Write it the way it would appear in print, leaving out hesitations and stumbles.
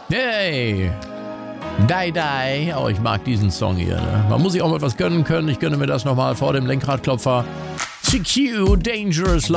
Hey! Die, die. Oh, ich mag diesen Song hier. Ne? Man muss sich auch mal was gönnen können. Ich gönne mir das nochmal vor dem Lenkradklopfer. CQ, Dangerous Love.